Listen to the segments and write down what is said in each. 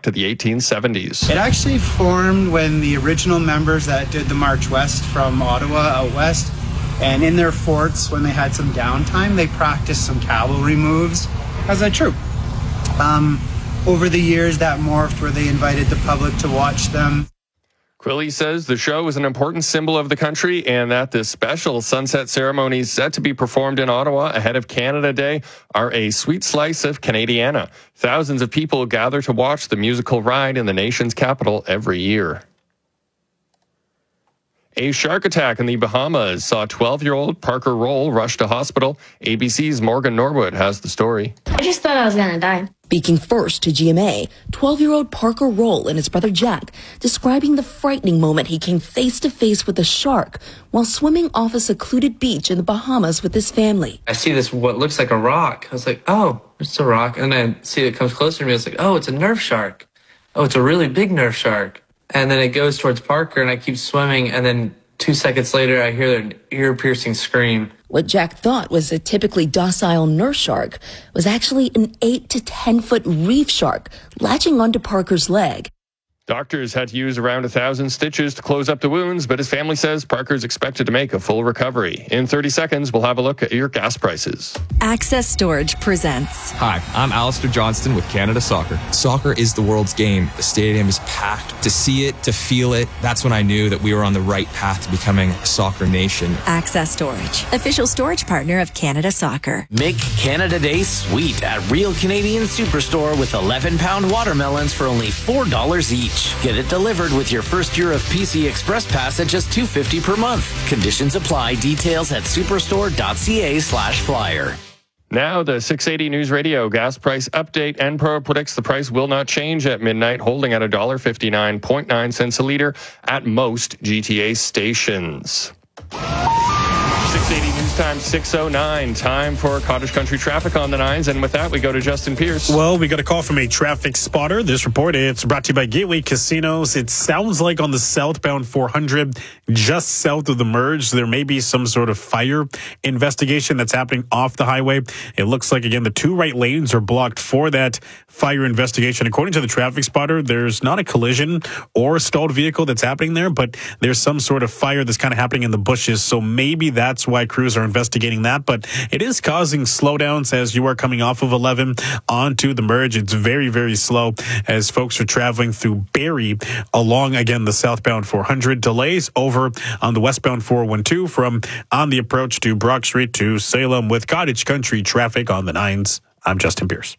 to the 1870s. It actually formed when the original members that did the March West from Ottawa out west, and in their forts, when they had some downtime, they practiced some cavalry moves as a troop. Over the years, that morphed where they invited the public to watch them. Quilly says the show is an important symbol of the country and that the special sunset ceremonies set to be performed in Ottawa ahead of Canada Day are a sweet slice of Canadiana. Thousands of people gather to watch the musical ride in the nation's capital every year. A shark attack in the Bahamas saw 12-year-old Parker Roll rush to hospital. ABC's Morgan Norwood has the story. I just thought I was going to die. Speaking first to GMA, 12-year-old Parker Roll and his brother Jack describing the frightening moment he came face to face with a shark while swimming off a secluded beach in the Bahamas with his family. I see this, what looks like a rock. I was like, oh, it's a rock. And then I see it comes closer to me. I was like, oh, it's a Nerf shark. Oh, it's a really big Nerf shark. And then it goes towards Parker, and I keep swimming, and then 2 seconds later, I hear an ear-piercing scream. What Jack thought was a typically docile nurse shark was actually an 8 to 10-foot reef shark latching onto Parker's leg. Doctors had to use around 1,000 stitches to close up the wounds, but his family says Parker's expected to make a full recovery. In 30 seconds, we'll have a look at your gas prices. Access Storage presents. Hi, I'm Alistair Johnston with Canada Soccer. Soccer is the world's game. The stadium is packed. To see it, to feel it, that's when I knew that we were on the right path to becoming a soccer nation. Access Storage, official storage partner of Canada Soccer. Make Canada Day sweet at Real Canadian Superstore with 11-pound watermelons for only $4 each. Get it delivered with your first year of PC Express Pass at just $2.50 per month. Conditions apply. Details at superstore.ca/flyer. Now, the 680 News Radio gas price update. Enpro predicts the price will not change at midnight, holding at $1.59.9 cents a liter at most GTA stations. 680 News Time, 6:09. Time for Cottage Country traffic on the nines. And with that, we go to Justin Pierce. Well, we got a call from a traffic spotter. This report, it's brought to you by Gateway Casinos. It sounds like on the southbound 400, just south of the merge, there may be some sort of fire investigation that's happening off the highway. It looks like, again, the two right lanes are blocked for that fire investigation. According to the traffic spotter, there's not a collision or a stalled vehicle that's happening there, but there's some sort of fire that's kind of happening in the bushes. So maybe that's why crews are investigating that. But it is causing slowdowns as you are coming off of 11 onto the merge. It's very, very slow as folks are traveling through Barrie along, again, the southbound 400. Delays over on the westbound 412 from on the approach to Brock Street to Salem with Cottage Country traffic on the nines. I'm Justin Pierce.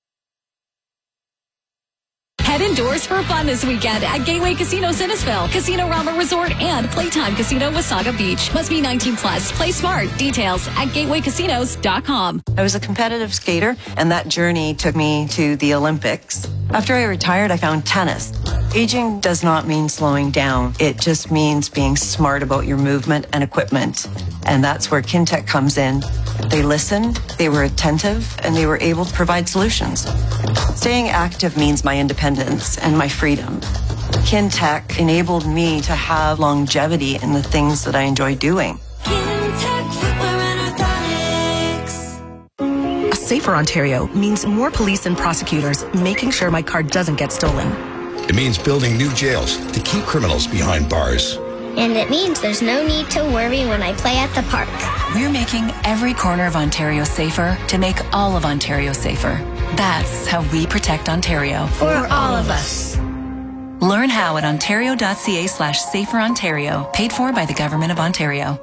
Head indoors for fun this weekend at Gateway Casino Sinnesville, Casino Rama Resort, and Playtime Casino Wasaga Beach. Must be 19 plus. Play smart. Details at gatewaycasinos.com. I was a competitive skater, and that journey took me to the Olympics. After I retired, I found tennis. Aging does not mean slowing down. It just means being smart about your movement and equipment. And that's where Kintec comes in. They listened, they were attentive, and they were able to provide solutions. Staying active means my independence and my freedom. Kintec enabled me to have longevity in the things that I enjoy doing. A safer Ontario means more police and prosecutors making sure my car doesn't get stolen. It means building new jails to keep criminals behind bars. And it means there's no need to worry when I play at the park. We're making every corner of Ontario safer to make all of Ontario safer. That's how we protect Ontario. For all of us. Learn how at ontario.ca/saferontario. Paid for by the Government of Ontario.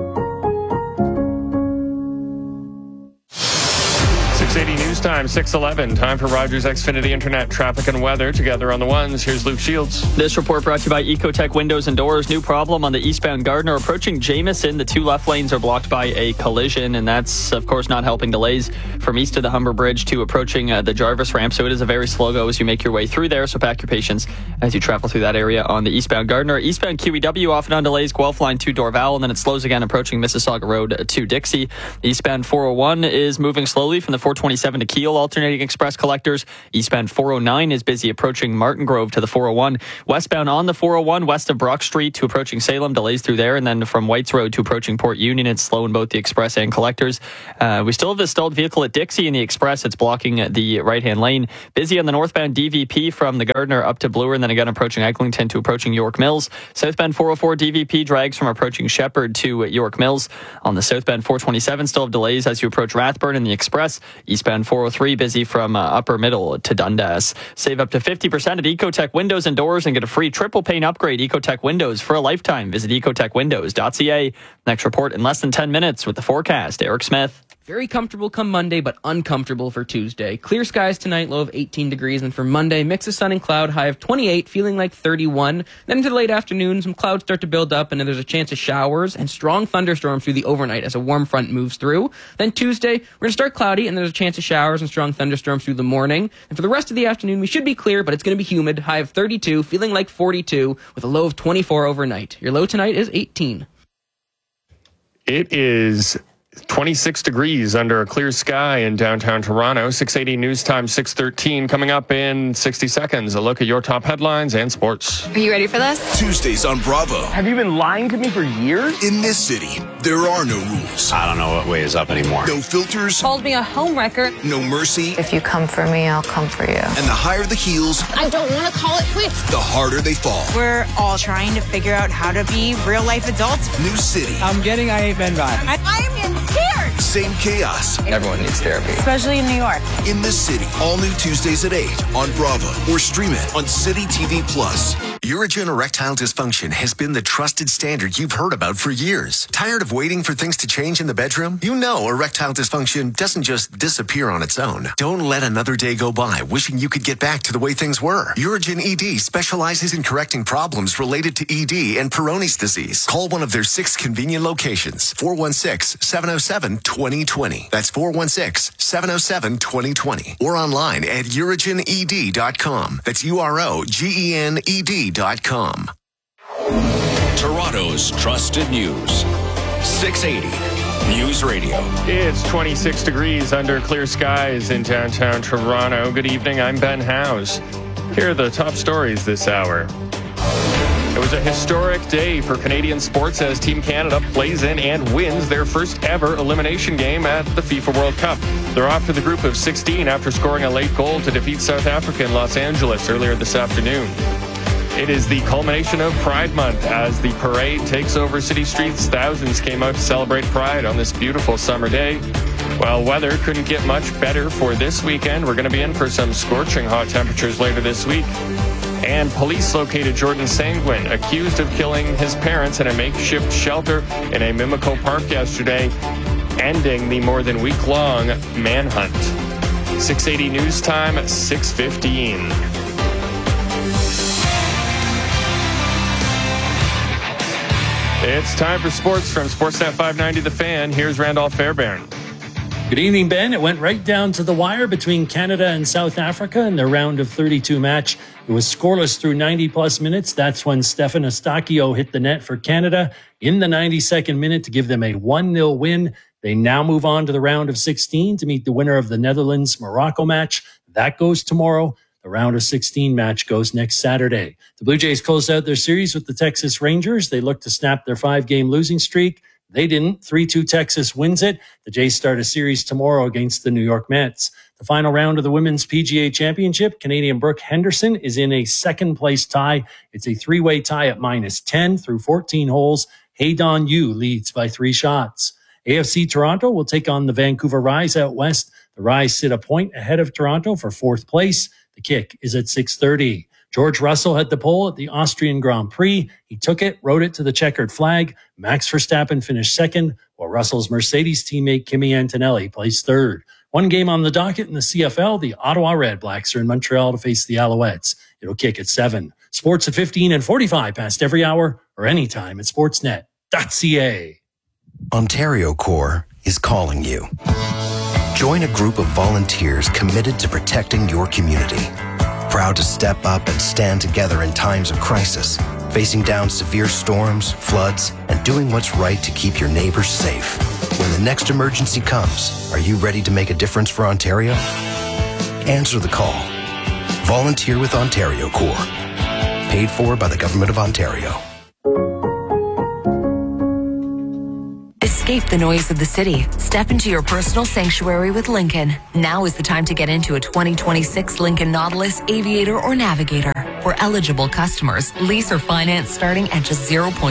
680 News Time, 6:11. Time for Rogers Xfinity Internet traffic and weather. Together on the ones, here's Luke Shields. This report brought to you by Ecotech Windows and Doors. New problem on the eastbound Gardiner approaching Jameson. The two left lanes are blocked by a collision, and that's, of course, not helping delays from east of the Humber Bridge to approaching the Jarvis ramp. So it is a very slow go as you make your way through there. So pack your patience as you travel through that area on the eastbound Gardiner. Eastbound QEW often on delays, Guelph Line to Dorval, and then it slows again approaching Mississauga Road to Dixie. Eastbound 401 is moving slowly from the 427 to Kiel. still alternating express collectors. Eastbound 409 is busy approaching Martin Grove to the 401. Westbound on the 401 west of Brock Street to approaching Salem, delays through there. And then from Whites Road to approaching Port Union, it's slow in both the express and collectors. We still have a stalled vehicle at Dixie in the express. It's blocking the right-hand lane. Busy on the northbound DVP from the Gardner up to Bloor, and then again approaching Eglinton to approaching York Mills. Southbound 404 DVP drags from approaching Shepherd to York Mills. On the southbound 427, still have delays as you approach Rathburn in the express. Eastbound 403 busy from Upper Middle to Dundas. Save up to 50% at Ecotech Windows and Doors and get a free triple pane upgrade. Ecotech Windows for a lifetime. Visit ecotechwindows.ca. Next report in less than 10 minutes with the forecast. Eric Smith. Very comfortable come Monday, but uncomfortable for Tuesday. Clear skies tonight, low of 18 degrees. And for Monday, mix of sun and cloud, high of 28, feeling like 31. Then into the late afternoon, some clouds start to build up, and then there's a chance of showers and strong thunderstorms through the overnight as a warm front moves through. Then Tuesday, we're going to start cloudy, and there's a chance of showers and strong thunderstorms through the morning. And for the rest of the afternoon, we should be clear, but it's going to be humid, high of 32, feeling like 42, with a low of 24 overnight. Your low tonight is 18. It is 26 degrees under a clear sky in downtown Toronto. 680 News Time 6:13. Coming up in 60 seconds, a look at your top headlines and sports. Are you ready for this? Tuesdays on Bravo. Have you been lying to me for years? In this city, there are no rules. I don't know what way is up anymore. No filters. Called me a homewrecker. No mercy. If you come for me, I'll come for you. And the higher the heels, I don't want to call it quits. the harder they fall. We're all trying to figure out how to be real-life adults. New city. I'm getting I Ain't Been Vibe. I'm in tears. Same chaos. Everyone needs therapy. Especially in New York. In this city, all new Tuesdays at 8 on Bravo or stream it on City TV Plus. Urigen erectile dysfunction has been the trusted standard you've heard about for years. Tired of waiting for things to change in the bedroom? You know erectile dysfunction doesn't just disappear on its own. Don't let another day go by wishing you could get back to the way things were. Urigen ED specializes in correcting problems related to ED and Peyronie's disease. Call one of their 6 convenient locations. 416-707-2020. That's 416-707-2020. Or online at urigened.com. That's UROGENED.com. Toronto's trusted news. 680 News Radio. It's 26 degrees under clear skies in downtown Toronto. Good evening, I'm Ben Howes. Here are the top stories this hour. It was a historic day for Canadian sports as Team Canada plays in and wins their first ever elimination game at the FIFA World Cup. They're off to the group of 16 after scoring a late goal to defeat South Africa in Los Angeles earlier this afternoon. It is the culmination of Pride Month as the parade takes over city streets. Thousands came out to celebrate Pride on this beautiful summer day. While weather couldn't get much better for this weekend, we're going to be in for some scorching hot temperatures later this week. And police located Jordan Sanguin, accused of killing his parents in a makeshift shelter in a Mimico Park yesterday, ending the more than week-long manhunt. 680 News Time, 6:15. It's time for sports from Sportsnet 590 The Fan. Here's Randolph Fairbairn. Good evening, Ben. It went right down to the wire between Canada and South Africa in their round of 32 match. It was scoreless through 90-plus minutes. That's when Stefan Eustáquio hit the net for Canada in the 92nd minute to give them a 1-0 win. They now move on to the round of 16 to meet the winner of the Netherlands-Morocco match. That goes tomorrow. The round of 16 match goes next Saturday. The Blue Jays closed out their series with the Texas Rangers. They look to snap their 5-game losing streak. They didn't. 3-2 Texas wins it. The Jays start a series tomorrow against the New York Mets. The final round of the Women's PGA Championship, Canadian Brooke Henderson is in a second-place tie. It's a 3-way tie at -10 through 14 holes. Haydon Yu leads by 3 shots. AFC Toronto will take on the Vancouver Rise out west. The Rise sit a point ahead of Toronto for 4th place. The kick is at 6:30. George Russell had the pole at the Austrian Grand Prix. He took it, rode it to the checkered flag. Max Verstappen finished second, while Russell's Mercedes teammate Kimi Antonelli placed third. One game on the docket in the CFL, the Ottawa Red Blacks are in Montreal to face the Alouettes. It'll kick at 7. Sports at 15 and 45 past every hour or anytime at sportsnet.ca. Ontario Corps is calling you. Join a group of volunteers committed to protecting your community. Proud to step up and stand together in times of crisis, facing down severe storms, floods, and doing what's right to keep your neighbors safe. When the next emergency comes, are you ready to make a difference for Ontario? Answer the call. Volunteer with Ontario Corps. Paid for by the Government of Ontario. Escape the noise of the city. Step into your personal sanctuary with Lincoln. Now is the time to get into a 2026 Lincoln Nautilus, Aviator, or Navigator. For eligible customers, lease or finance starting at just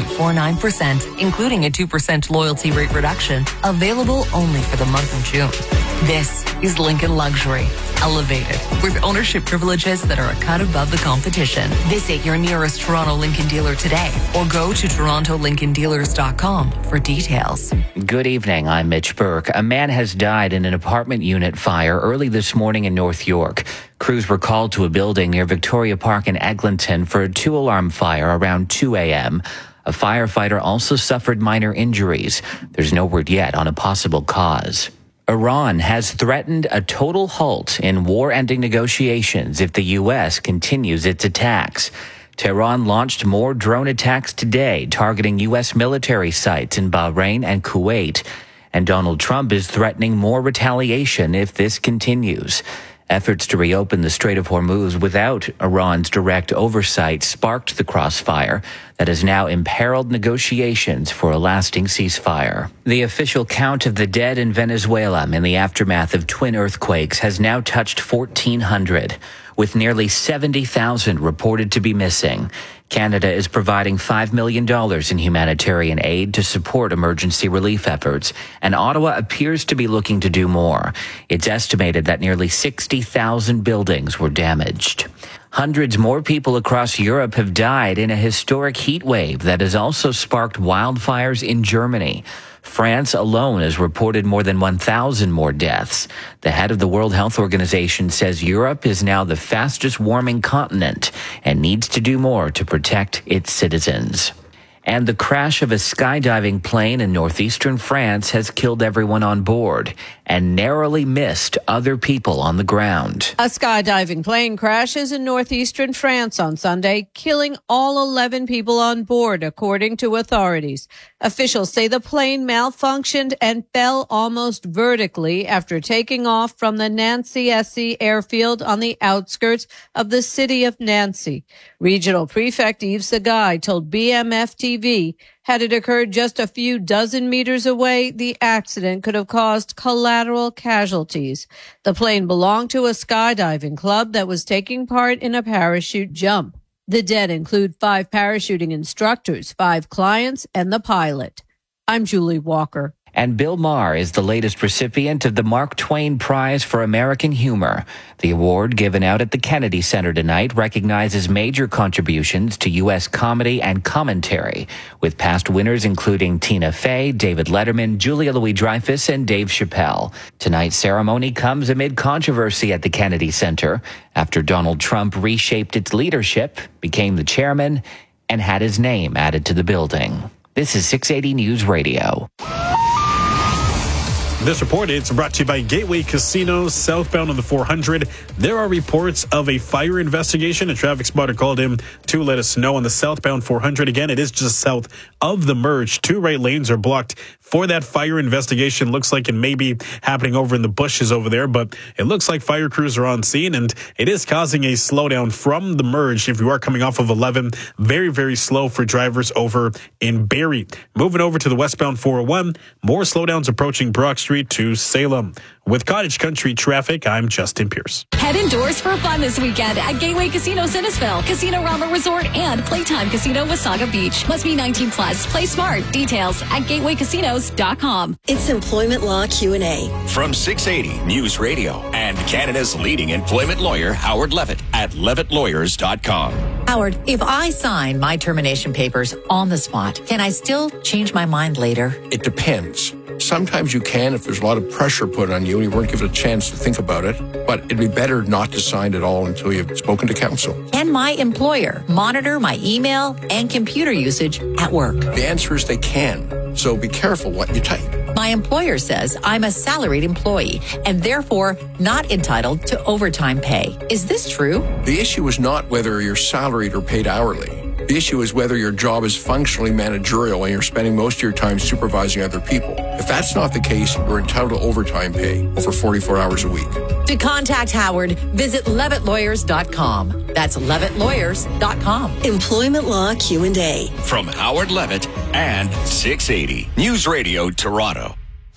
0.49%, including a 2% loyalty rate reduction. Available only for the month of June. This is Lincoln Luxury, elevated, with ownership privileges that are a cut above the competition. Visit your nearest Toronto Lincoln dealer today or go to torontolincolndealers.com for details. Good evening, I'm Mitch Burke. A man has died in an apartment unit fire early this morning in North York. Crews were called to a building near Victoria Park in Eglinton for a 2-alarm fire around 2 a.m. A firefighter also suffered minor injuries. There's no word yet on a possible cause. Iran has threatened a total halt in war-ending negotiations if the U.S. continues its attacks. Tehran launched more drone attacks today, targeting U.S. military sites in Bahrain and Kuwait. And Donald Trump is threatening more retaliation if this continues. Efforts to reopen the Strait of Hormuz without Iran's direct oversight sparked the crossfire that has now imperiled negotiations for a lasting ceasefire. The official count of the dead in Venezuela in the aftermath of twin earthquakes has now touched 1,400, with nearly 70,000 reported to be missing. Canada is providing $5 million in humanitarian aid to support emergency relief efforts, and Ottawa appears to be looking to do more. It's estimated that nearly 60,000 buildings were damaged. Hundreds more people across Europe have died in a historic heat wave that has also sparked wildfires in Germany. France alone has reported more than 1,000 more deaths. The head of the World Health Organization says Europe is now the fastest warming continent and needs to do more to protect its citizens. And the crash of a skydiving plane in northeastern France has killed everyone on board and narrowly missed other people on the ground. A skydiving plane crashes in northeastern France on Sunday, killing all 11 people on board, according to authorities. Officials say the plane malfunctioned and fell almost vertically after taking off from the Nancy-Essy airfield on the outskirts of the city of Nancy. Regional Prefect Yves Sagai told BMF TV, had it occurred just a few dozen meters away, the accident could have caused collateral casualties. The plane belonged to a skydiving club that was taking part in a parachute jump. The dead include 5 parachuting instructors, 5 clients, and the pilot. I'm Julie Walker. And Bill Maher is the latest recipient of the Mark Twain Prize for American Humor. The award, given out at the Kennedy Center tonight, recognizes major contributions to U.S. comedy and commentary, with past winners including Tina Fey, David Letterman, Julia Louis-Dreyfus, and Dave Chappelle. Tonight's ceremony comes amid controversy at the Kennedy Center after Donald Trump reshaped its leadership, became the chairman, and had his name added to the building. This is 680 News Radio. This report is brought to you by Gateway Casino, southbound on the 400. There are reports of a fire investigation. A traffic spotter called in to let us know on the southbound 400. Again, it is just south of the merge. 2 right lanes are blocked for that fire investigation. Looks like it may be happening over in the bushes over there, but it looks like fire crews are on scene, and it is causing a slowdown from the merge. If you are coming off of 11, very, very slow for drivers over in Barrie. Moving over to the westbound 401, more slowdowns approaching Brock Street to Salem. With Cottage Country traffic, I'm Justin Pierce. Head indoors for fun this weekend at Gateway Casino Sinnesville, Casino Rama Resort, and Playtime Casino Wasaga Beach. Must be 19 plus. Play smart. Details at gatewaycasinos.com. It's Employment Law Q&A. From 680 News Radio and Canada's leading employment lawyer, Howard Levitt, at levittlawyers.com. Howard, if I sign my termination papers on the spot, can I still change my mind later? It depends. Sometimes you can if there's a lot of pressure put on you and you weren't given a chance to think about it. But it'd be better not to sign at all until you've spoken to counsel. Can my employer monitor my email and computer usage at work? The answer is they can. So be careful what you type. My employer says I'm a salaried employee and therefore not entitled to overtime pay. Is this true? The issue is not whether you're salaried or paid hourly. The issue is whether your job is functionally managerial and you're spending most of your time supervising other people. If that's not the case, you're entitled to overtime pay over 44 hours a week. To contact Howard, visit levittlawyers.com. That's levittlawyers.com. Employment Law Q&A. From Howard Levitt and 680 News Radio Toronto.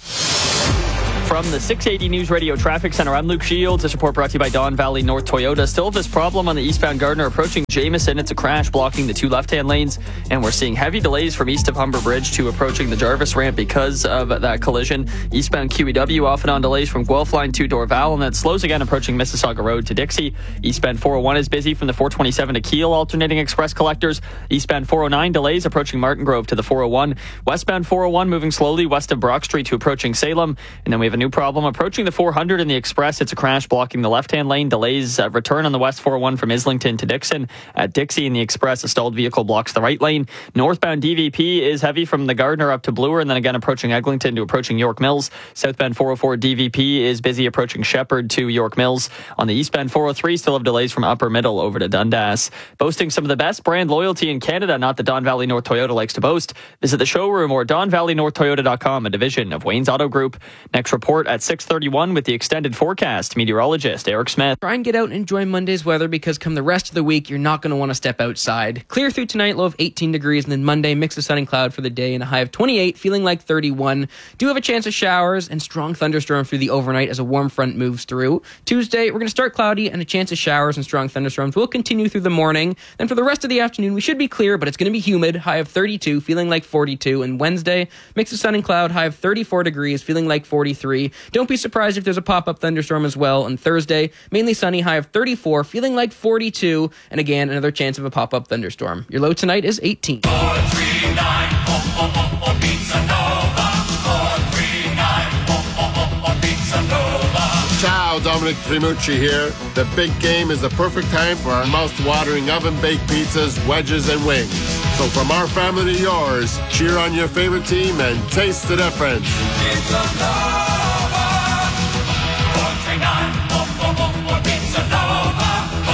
From the 680 News Radio Traffic Center, I'm Luke Shields. This report brought to you by Don Valley North Toyota. Still this problem on the eastbound Gardiner approaching Jameson. It's a crash blocking the two left-hand lanes, and we're seeing heavy delays from east of Humber Bridge to approaching the Jarvis ramp because of that collision. Eastbound QEW off and on delays from Guelph Line to Dorval, and that slows again approaching Mississauga Road to Dixie. Eastbound 401 is busy from the 427 to Kiel, alternating express collectors. Eastbound 409 delays approaching Martin Grove to the 401. Westbound 401 moving slowly west of Brock Street to approaching Salem, and then we have a new problem approaching the 400 in the express. It's a crash blocking the left-hand lane. Delays return on the West 401 from Islington to Dixon. At Dixie in the express, a stalled vehicle blocks the right lane. Northbound DVP is heavy from the Gardiner up to Bloor, and then again approaching Eglinton to approaching York Mills. Southbound 404 DVP is busy approaching Shepherd to York Mills. On the eastbound 403, still have delays from Upper Middle over to Dundas. Boasting some of the best brand loyalty in Canada, not that Don Valley North Toyota likes to boast. Visit the showroom or DonValleyNorthToyota.com, a division of Wayne's Auto Group. Next report at 6:31 with the extended forecast. Meteorologist Eric Smith. Try and get out and enjoy Monday's weather, because come the rest of the week, you're not going to want to step outside. Clear through tonight, low of 18 degrees, and then Monday, mix of sun and cloud for the day and a high of 28, feeling like 31. Do have a chance of showers and strong thunderstorms through the overnight as a warm front moves through. Tuesday, we're going to start cloudy, and a chance of showers and strong thunderstorms will continue through the morning. Then for the rest of the afternoon, we should be clear, but it's going to be humid, high of 32, feeling like 42. And Wednesday, mix of sun and cloud, high of 34 degrees, feeling like 43. Don't be surprised if there's a pop-up thunderstorm as well on Thursday. Mainly sunny, high of 34, feeling like 42. And again, another chance of a pop-up thunderstorm. Your low tonight is 18. 439, Pizza Nova. 439, Pizza Nova. Ciao, Dominic Primucci here. The big game is the perfect time for our mouth-watering oven-baked pizzas, wedges, and wings. So from our family to yours, cheer on your favorite team and taste the difference. Pizza Nova. 439, Pizza Nova.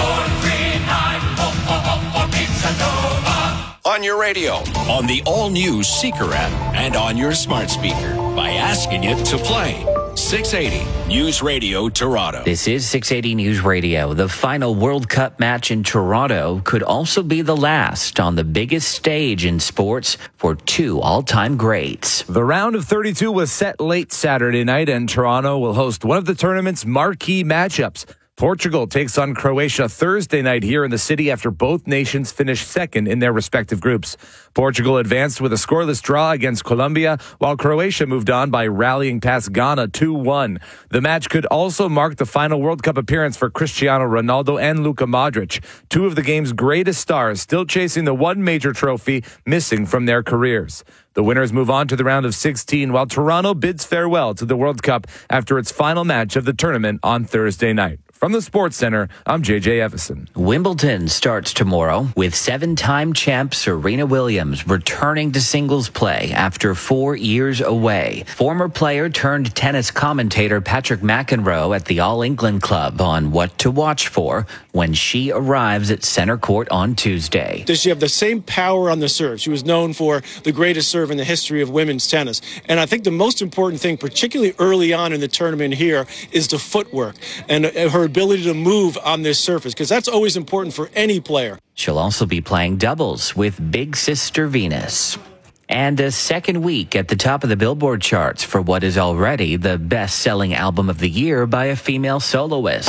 439, Pizza Nova. On your radio, on the all-new Seeker app, and on your smart speaker by asking it to play. 680 News Radio Toronto. This is 680 News Radio. The final World Cup match in Toronto could also be the last on the biggest stage in sports for two all-time greats. The round of 32 was set late Saturday night, and Toronto will host one of the tournament's marquee matchups. Portugal takes on Croatia Thursday night here in the city after both nations finished second in their respective groups. Portugal advanced with a scoreless draw against Colombia, while Croatia moved on by rallying past Ghana 2-1. The match could also mark the final World Cup appearance for Cristiano Ronaldo and Luka Modric, two of the game's greatest stars, still chasing the one major trophy missing from their careers. The winners move on to the round of 16, while Toronto bids farewell to the World Cup after its final match of the tournament on Thursday night. From the Sports Center, I'm JJ Evison. Wimbledon starts tomorrow with seven-time champ Serena Williams returning to singles play after 4 years away. Former player turned tennis commentator Patrick McEnroe at the All England Club on what to watch for when she arrives at center court on Tuesday. Does she have the same power on the serve? She was known for the greatest serve in the history of women's tennis. And I think the most important thing, particularly early on in the tournament here, is the footwork and her ability to move on this surface, because that's always important for any player. She'll also be playing doubles with Big Sister Venus. And a second week at the top of the Billboard charts for what is already the best-selling album of the year by a female soloist.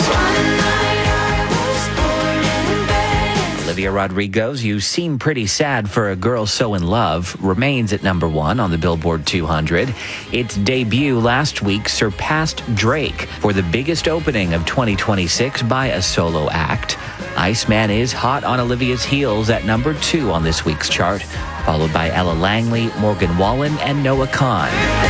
Olivia Rodrigo's You Seem Pretty Sad for a Girl So in Love remains at number 1 on the Billboard 200. Its debut last week surpassed Drake for the biggest opening of 2026 by a solo act. Iceman is hot on Olivia's heels at number 2 on this week's chart, followed by Ella Langley, Morgan Wallen, and Noah Kahan.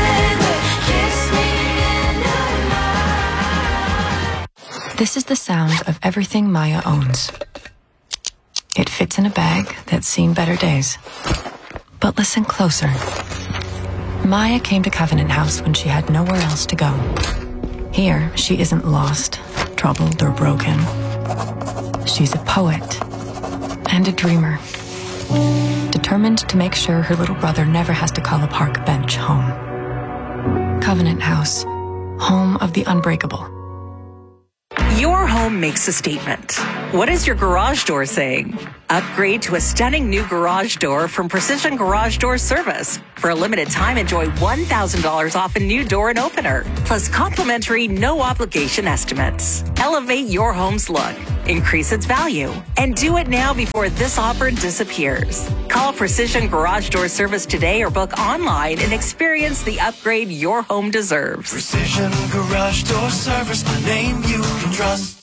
This is the sound of everything Maya owns. It fits in a bag that's seen better days. But listen closer. Maya came to Covenant House when she had nowhere else to go. Here, she isn't lost, troubled, or broken. She's a poet and a dreamer. determined to make sure her little brother never has to call a park bench home. Covenant House, home of the unbreakable. Your home makes a statement. What is your garage door saying? Upgrade to a stunning new garage door from Precision Garage Door Service. For a limited time, enjoy $1,000 off a new door and opener, plus complimentary no-obligation estimates. Elevate your home's look, increase its value, and do it now before this offer disappears. Call Precision Garage Door Service today or book online and experience the upgrade your home deserves. Precision Garage Door Service, a name you can trust.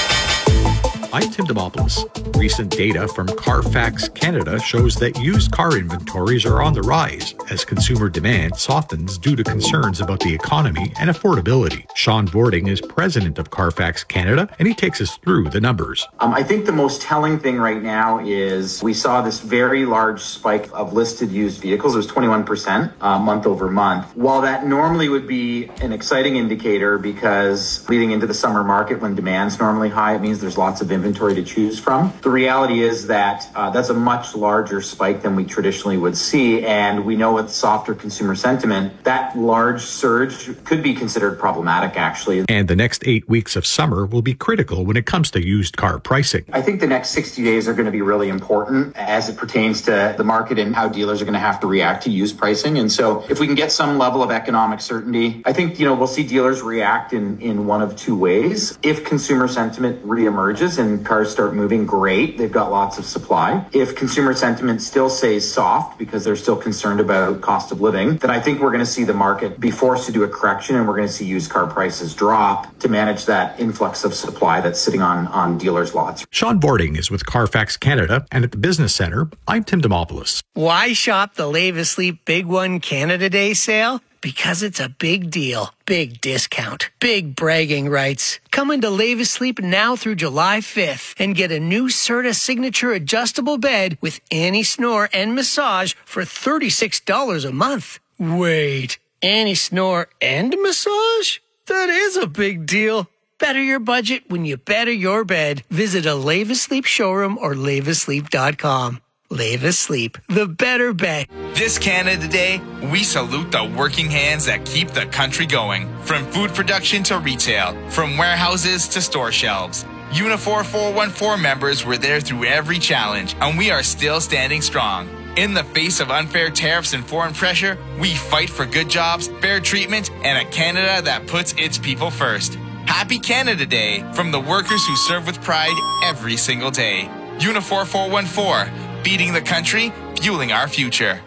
I'm Tim Demopoulos. Recent data from Carfax Canada shows that used car inventories are on the rise as consumer demand softens due to concerns about the economy and affordability. Sean Bording is president of Carfax Canada, and he takes us through the numbers. I think the most telling thing right now is we saw this very large spike of listed used vehicles. It was 21% month over month. While that normally would be an exciting indicator because leading into the summer market when demand's normally high, it means there's lots of inventory to choose from. The reality is that that's a much larger spike than we traditionally would see. And we know with softer consumer sentiment, that large surge could be considered problematic, actually. And the next 8 weeks of summer will be critical when it comes to used car pricing. I think the next 60 days are going to be really important as it pertains to the market and how dealers are going to have to react to used pricing. And so if we can get some level of economic certainty, I think, we'll see dealers react in one of two ways. If consumer sentiment reemerges and cars start moving, great. They've got lots of supply. If consumer sentiment still stays soft because they're still concerned about cost of living, then I think we're going to see the market be forced to do a correction and we're going to see used car prices drop to manage that influx of supply that's sitting on dealers' lots. Sean Bording is with Carfax Canada, and at the Business Center, I'm Tim Demopoulos. Why shop the Levis Sleep Big One Canada Day sale? Because it's a big deal, big discount, big bragging rights. Come into Levis Sleep now through July 5th and get a new Serta Signature adjustable bed with anti-snore and massage for $36 a month. Wait, anti-snore and massage? That is a big deal. Better your budget when you better your bed. Visit a Levis Sleep showroom or levissleep.com. Levis Sleep, the better bed. This Canada Day, we salute the working hands that keep the country going. From food production to retail, from warehouses to store shelves. Unifor 414 members were there through every challenge, and we are still standing strong. In the face of unfair tariffs and foreign pressure, we fight for good jobs, fair treatment, and a Canada that puts its people first. Happy Canada Day from the workers who serve with pride every single day. Unifor 414. Beating the country, fueling our future.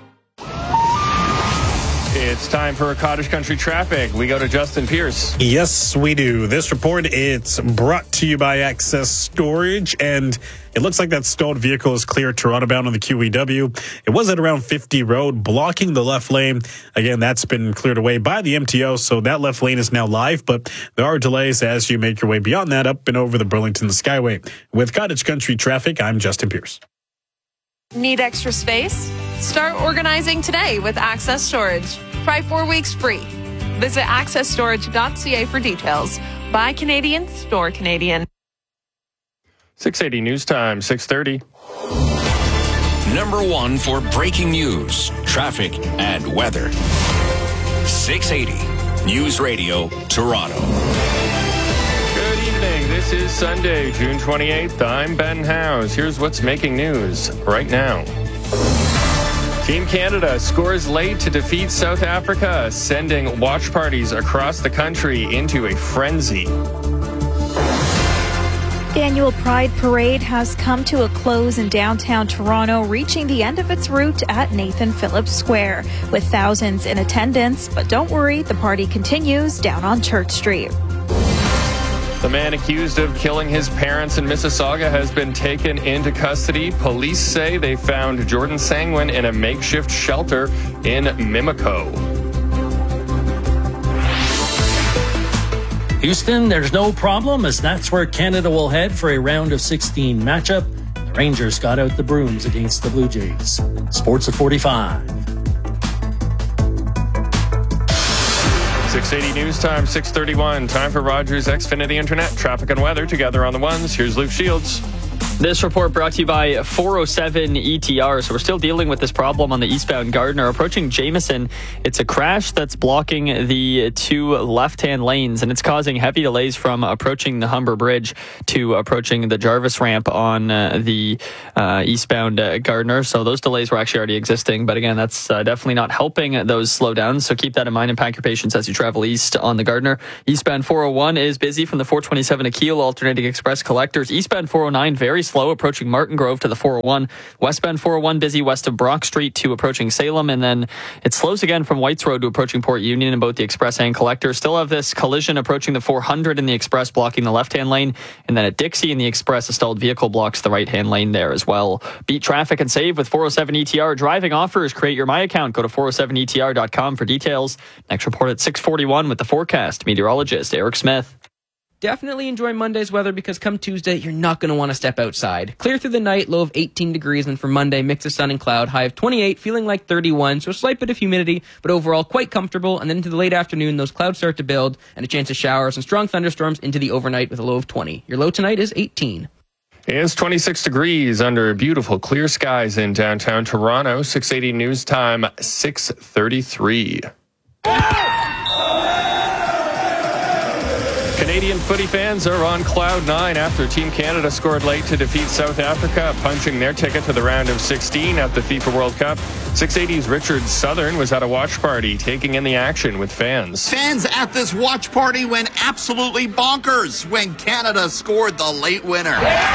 It's time for Cottage Country Traffic. We go to Justin Pierce. Yes, we do. This report, it's brought to you by Access Storage, and it looks like that stalled vehicle is clear Toronto bound on the QEW. It was at around 50 Road, blocking the left lane. Again, that's been cleared away by the MTO, so that left lane is now live, but there are delays as you make your way beyond that up and over the Burlington Skyway. With Cottage Country Traffic, I'm Justin Pierce. Need extra space? Start organizing today with Access Storage. Try 4 weeks free. Visit accessstorage.ca for details. Buy Canadian, store Canadian. 680 News Time, 6:30. Number one for breaking news, traffic, and weather. 680 News Radio, Toronto. Good evening. This is Sunday, June 28th. I'm Ben Howes. Here's what's making news right now. Team Canada scores late to defeat South Africa, sending watch parties across the country into a frenzy. The annual Pride Parade has come to a close in downtown Toronto, reaching the end of its route at Nathan Phillips Square, with thousands in attendance. But don't worry, the party continues down on Church Street. The man accused of killing his parents in Mississauga has been taken into custody. Police say they found Jordan Sangwin in a makeshift shelter in Mimico. Houston, there's no problem, as that's where Canada will head for a round of 16 matchup. The Rangers got out the brooms against the Blue Jays. Sports at 45. 680 News Time, 6:31. Time for Rogers Xfinity Internet. Traffic and weather together on the ones. Here's Luke Shields. This report brought to you by 407 ETR. So we're still dealing with this problem on the eastbound Gardiner approaching Jameson. It's a crash that's blocking the two left-hand lanes, and it's causing heavy delays from approaching the Humber Bridge to approaching the Jarvis ramp on the eastbound Gardiner. So those delays were actually already existing. But again, that's definitely not helping those slowdowns. So keep that in mind and pack your patience as you travel east on the Gardiner. Eastbound 401 is busy from the 427 to Kiel, alternating express collectors. Eastbound 409, very slow, approaching Martin Grove to the 401. Westbound 401 busy west of Brock Street to approaching Salem, and then it slows again from Whites Road to approaching Port Union in both the express and collector. Still have this collision approaching the 400 in the express, blocking the left-hand lane, and then at Dixie in the express, a stalled vehicle blocks the right-hand lane there as well. Beat traffic and save with 407 ETR. Driving offers. Create your My Account. Go to 407etr.com for details. Next report at 6:41 with the forecast. Meteorologist Eric Smith. Definitely enjoy Monday's weather because come Tuesday, you're not going to want to step outside. Clear through the night, low of 18 degrees, and for Monday, mix of sun and cloud, high of 28, feeling like 31, so a slight bit of humidity, but overall quite comfortable. And then into the late afternoon, those clouds start to build, and a chance of showers and strong thunderstorms into the overnight with a low of 20. Your low tonight is 18. It's 26 degrees under beautiful clear skies in downtown Toronto. 680 News Time, 6:33. Canadian footy fans are on cloud nine after Team Canada scored late to defeat South Africa, punching their ticket to the round of 16 at the FIFA World Cup. 680's Richard Southern was at a watch party, taking in the action with fans. Fans at this watch party went absolutely bonkers when Canada scored the late winner.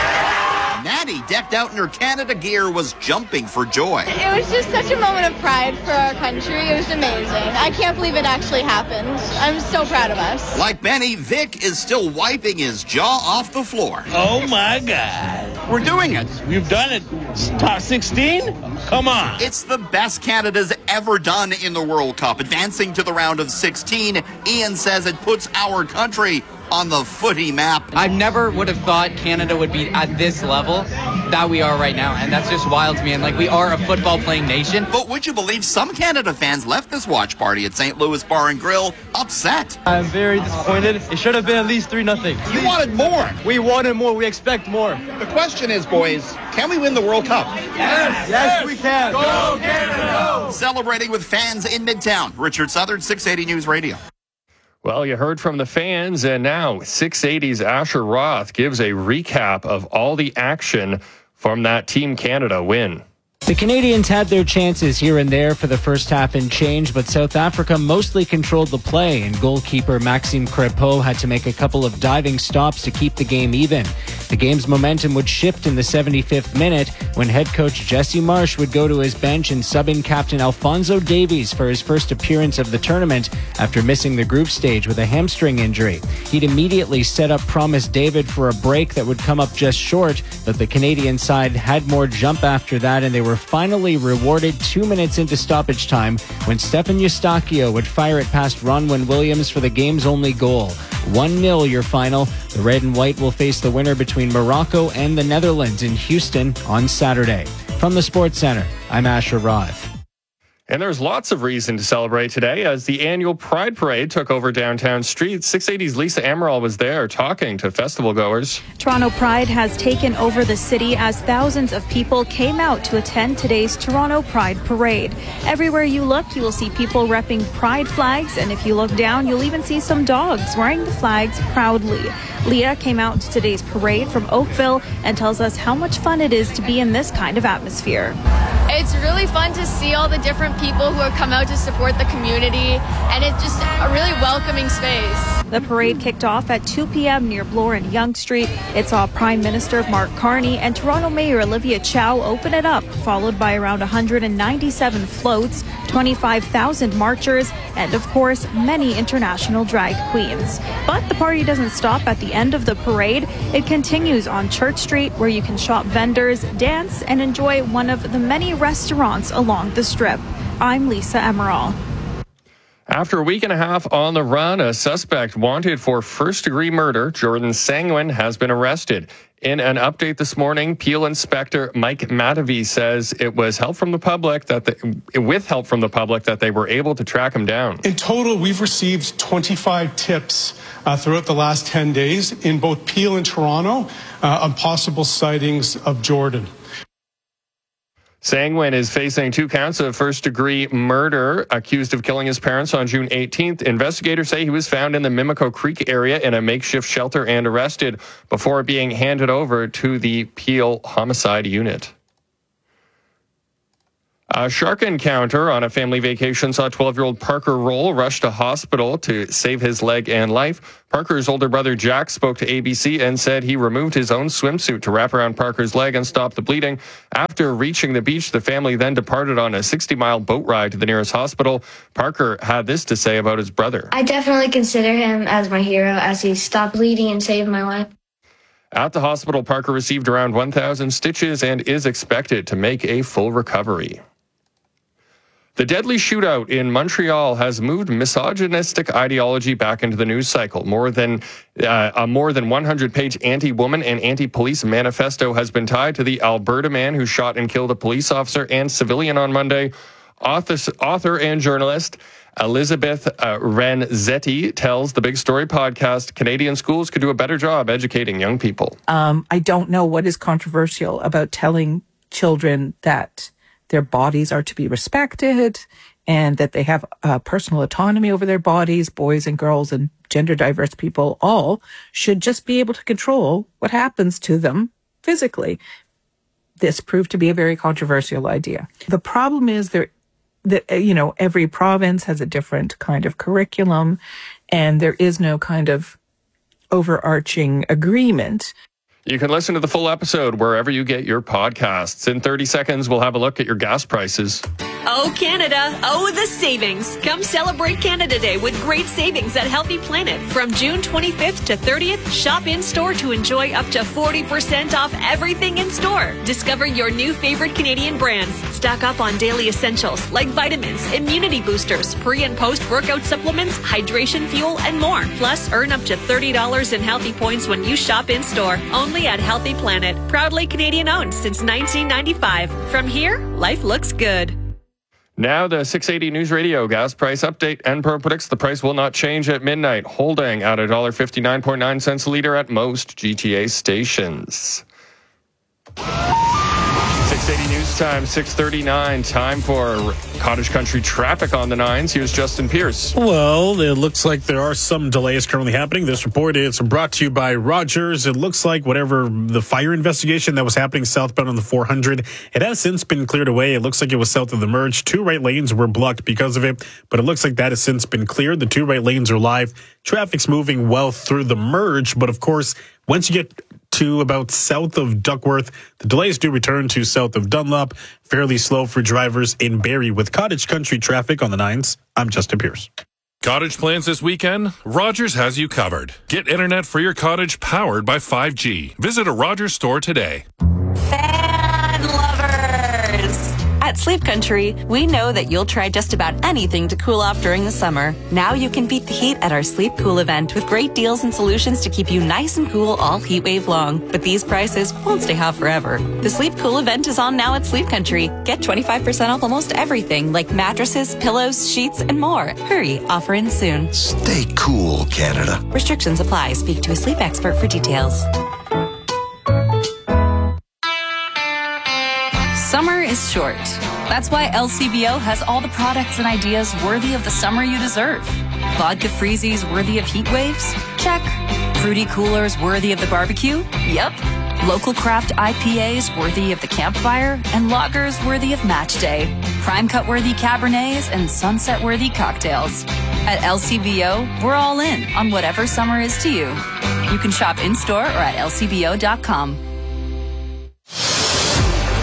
Natty, decked out in her Canada gear, was jumping for joy. It was just such a moment of pride for our country. It was amazing. I can't believe it actually happened. I'm so proud of us. Like Benny, Vic is still wiping his jaw off the floor. Oh my God. We're doing it. We've done it. Top 16? Come on. It's the best Canada's ever done in the World Cup. Advancing to the round of 16, Ian says it puts our country on the footy map. I never would have thought Canada would be at this level that we are right now, and that's just wild to me. And like, we are a football playing nation. But would you believe some Canada fans left this watch party at St. Louis Bar and Grill upset? I'm very disappointed. It should have been at least 3-0. You wanted more. We wanted more. We expect more. The question is, boys, can we win the World Cup? Yes, we can. Go Canada, go! Celebrating with fans in Midtown. Richard Southern, 680 News Radio. Well, you heard from the fans, and now 680's Asher Roth gives a recap of all the action from that Team Canada win. The Canadians had their chances here and there for the first half and change, but South Africa mostly controlled the play, and goalkeeper Maxime Crepeau had to make a couple of diving stops to keep the game even. The game's momentum would shift in the 75th minute when head coach Jesse Marsh would go to his bench and sub in captain Alphonso Davies for his first appearance of the tournament after missing the group stage with a hamstring injury. He'd immediately set up Promise David for a break that would come up just short, but the Canadian side had more jump after that, and they were finally rewarded 2 minutes into stoppage time when Stefan Eustáquio would fire it past Ronwen Williams for the game's only goal. 1-0 your final. The red and white will face the winner between Morocco and the Netherlands in Houston on Saturday. From the Sports Center, I'm Asher Roth. And there's lots of reason to celebrate today as the annual Pride Parade took over downtown streets. 680's Lisa Amaral was there talking to festival goers. Toronto Pride has taken over the city as thousands of people came out to attend today's Toronto Pride Parade. Everywhere you look, you will see people repping Pride flags, and if you look down, you'll even see some dogs wearing the flags proudly. Leah came out to today's parade from Oakville and tells us how much fun it is to be in this kind of atmosphere. It's really fun to see all the different people who have come out to support the community, and it's just a really welcoming space. The parade kicked off at 2 p.m. near Bloor and Yonge Street. It saw Prime Minister Mark Carney and Toronto Mayor Olivia Chow open it up, followed by around 197 floats, 25,000 marchers, and of course, many international drag queens. But the party doesn't stop at the end of the parade. It continues on Church Street, where you can shop vendors, dance, and enjoy one of the many restaurants along the strip. I'm Lisa Amaral. After a week and a half on the run, a suspect wanted for first-degree murder, Jordan Sangwin, has been arrested. In an update this morning, Peel Inspector Mike Matavy says it was help from the public with help from the public that they were able to track him down. In total, we've received 25 tips throughout the last 10 days in both Peel and Toronto on possible sightings of Jordan. Sangwin is facing 2 counts of first-degree murder, accused of killing his parents on June 18th. Investigators say he was found in the Mimico Creek area in a makeshift shelter and arrested before being handed over to the Peel Homicide Unit. A shark encounter on a family vacation saw 12-year-old Parker Roll rush to hospital to save his leg and life. Parker's older brother Jack spoke to ABC and said he removed his own swimsuit to wrap around Parker's leg and stop the bleeding. After reaching the beach, the family then departed on a 60-mile boat ride to the nearest hospital. Parker had this to say about his brother. I definitely consider him as my hero as he stopped bleeding and saved my life. At the hospital, Parker received around 1,000 stitches and is expected to make a full recovery. The deadly shootout in Montreal has moved misogynistic ideology back into the news cycle. A more than 100-page anti-woman and anti-police manifesto has been tied to the Alberta man who shot and killed a police officer and civilian on Monday. Author and journalist Elizabeth Renzetti tells the Big Story podcast Canadian schools could do a better job educating young people. I don't know what is controversial about telling children that their bodies are to be respected and that they have personal autonomy over their bodies. Boys and girls and gender diverse people all should just be able to control what happens to them physically. This proved to be a very controversial idea. The problem is that every province has a different kind of curriculum and there is no kind of overarching agreement. You can listen to the full episode wherever you get your podcasts. In 30 seconds, we'll have a look at your gas prices. Oh, Canada. Oh, the savings. Come celebrate Canada Day with great savings at Healthy Planet. From June 25th to 30th, shop in-store to enjoy up to 40% off everything in store. Discover your new favorite Canadian brands. Stock up on daily essentials like vitamins, immunity boosters, pre- and post-workout supplements, hydration fuel, and more. Plus, earn up to $30 in healthy points when you shop in-store. Only at Healthy Planet. Proudly Canadian-owned since 1995. From here, life looks good. Now the 680 News Radio gas price update. NPro predicts the price will not change at midnight, holding at $1.59.9 a liter at most GTA stations. 680 News Time, 6:39. Time for Cottage Country traffic on the 9s. Here's Justin Pierce. Well, it looks like there are some delays currently happening. This report is brought to you by Rogers. It looks like whatever the fire investigation that was happening southbound on the 400, it has since been cleared away. It looks like it was south of the merge. 2 right lanes were blocked because of it, but it looks like that has since been cleared. The 2 right lanes are live. Traffic's moving well through the merge, but of course, once you get to about south of Duckworth, the delays do return to south of Dunlop. Fairly slow for drivers in Barrie. With Cottage Country traffic on the 9s, I'm Justin Pierce. Cottage plans this weekend? Rogers has you covered. Get internet for your cottage powered by 5G. Visit a Rogers store today. Fan lovers! At Sleep Country, we know that you'll try just about anything to cool off during the summer. Now you can beat the heat at our Sleep Cool event with great deals and solutions to keep you nice and cool all heat wave long. But these prices won't stay hot forever. The Sleep Cool event is on now at Sleep Country. Get 25% off almost everything like mattresses, pillows, sheets, and more. Hurry, offer ends soon. Stay cool, Canada. Restrictions apply. Speak to a sleep expert for details. Summer is short. That's why LCBO has all the products and ideas worthy of the summer you deserve. Vodka freezies worthy of heat waves? Check. Fruity coolers worthy of the barbecue? Yep. Local craft IPAs worthy of the campfire? And lagers worthy of match day. Prime cut worthy Cabernets and sunset worthy cocktails. At LCBO, we're all in on whatever summer is to you. You can shop in-store or at lcbo.com.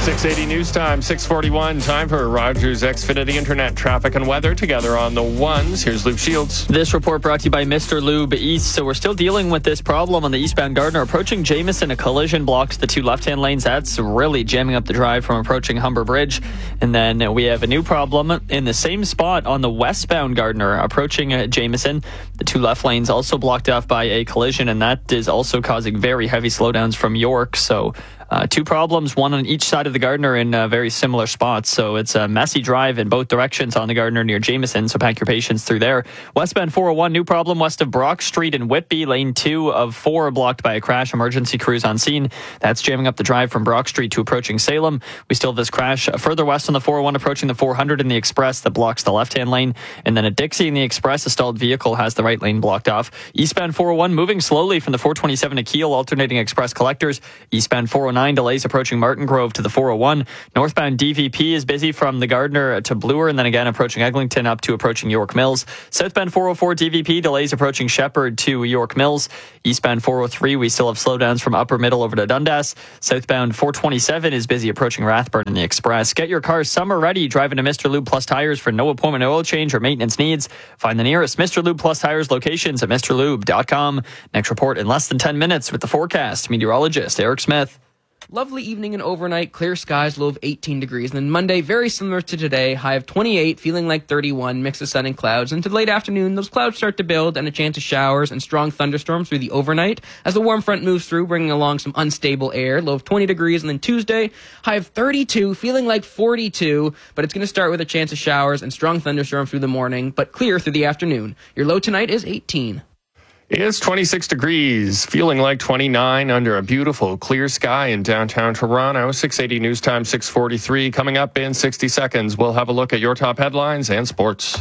680 News Time, 641. Time for Rogers Xfinity Internet traffic and weather together on the ones. Here's Luke Shields. This report brought to you by Mr. Lube East. So we're still dealing with this problem on the eastbound Gardiner. Approaching Jameson, a collision blocks the two left-hand lanes. That's really jamming up the drive from approaching Humber Bridge. And then we have a new problem in the same spot on the westbound Gardiner. Approaching Jameson, the two left lanes also blocked off by a collision, and that is also causing very heavy slowdowns from York. So two problems, one on each side of the Gardiner in very similar spots. So it's a messy drive in both directions on the Gardiner near Jameson, so pack your patience through there. Westbound 401, new problem west of Brock Street in Whitby. Lane 2 of 4 blocked by a crash. Emergency crews on scene. That's jamming up the drive from Brock Street to approaching Salem. We still have this crash further west on the 401 approaching the 400 in the Express that blocks the left-hand lane. And then at Dixie in the Express, a stalled vehicle has the right lane blocked off. Eastbound 401 moving slowly from the 427 to Kiel, alternating Express collectors. Eastbound 409 delays approaching Martin Grove to the 401. Northbound DVP is busy from the Gardiner to Bloor, and then again approaching Eglinton up to approaching York Mills. Southbound 404 DVP delays approaching Shepherd to York Mills. Eastbound 403 we still have slowdowns from Upper Middle over to Dundas. Southbound 427 is busy approaching Rathburn in the Express. Get your car summer ready driving to Mr. Lube Plus Tires for no appointment oil change or maintenance needs. Find the nearest Mr. Lube Plus Tires locations at mrlube.com. Next report in less than 10 minutes with the forecast. Meteorologist Eric Smith. Lovely evening and overnight, clear skies, low of 18 degrees. And then Monday, very similar to today, high of 28, feeling like 31, mix of sun and clouds. And to the late afternoon, those clouds start to build and a chance of showers and strong thunderstorms through the overnight as the warm front moves through, bringing along some unstable air, low of 20 degrees. And then Tuesday, high of 32, feeling like 42, but it's going to start with a chance of showers and strong thunderstorms through the morning, but clear through the afternoon. Your low tonight is 18. It's 26 degrees, feeling like 29 under a beautiful clear sky in downtown Toronto. 680 News Time, 643. Coming up in 60 seconds, we'll have a look at your top headlines and sports.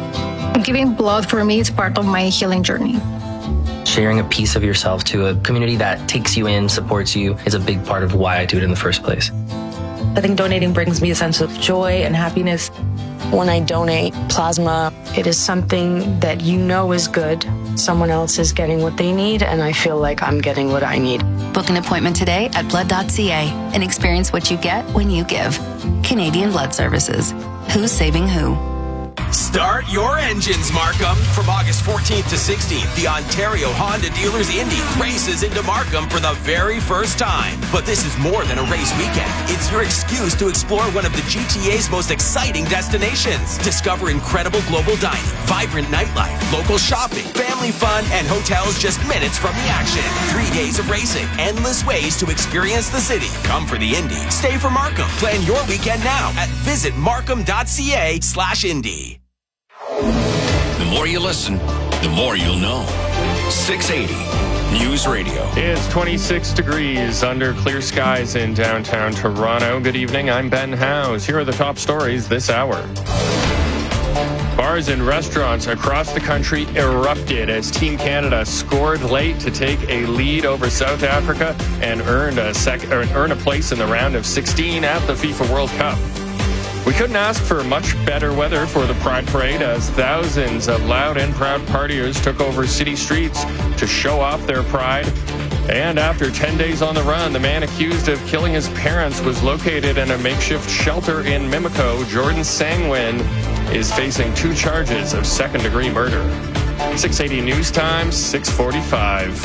Giving blood for me is part of my healing journey. Sharing a piece of yourself to a community that takes you in, supports you, is a big part of why I do it in the first place. I think donating brings me a sense of joy and happiness. When I donate plasma, it is something that you know is good. Someone else is getting what they need, and I feel like I'm getting what I need. Book an appointment today at blood.ca and experience what you get when you give. Canadian Blood Services. Who's saving who? Start your engines, Markham. From August 14th to 16th, the Ontario Honda Dealers Indy races into Markham for the very first time. But this is more than a race weekend. It's your excuse to explore one of the GTA's most exciting destinations. Discover incredible global dining, vibrant nightlife, local shopping, family fun, and hotels just minutes from the action. 3 days of racing, endless ways to experience the city. Come for the Indy. Stay for Markham. Plan your weekend now at visitmarkham.ca/Indy. The more you listen, the more you'll know. 680 News Radio. It's 26 degrees under clear skies in downtown Toronto. Good evening, I'm Ben Howes. Here are the top stories this hour. Bars and restaurants across the country erupted as Team Canada scored late to take a lead over South Africa and earn a place in the round of 16 at the FIFA World Cup. We couldn't ask for much better weather for the Pride Parade as thousands of loud and proud partiers took over city streets to show off their pride. And after 10 days on the run, the man accused of killing his parents was located in a makeshift shelter in Mimico. Jordan Sangwin is facing 2 charges of second-degree murder. 680 News Time, 645.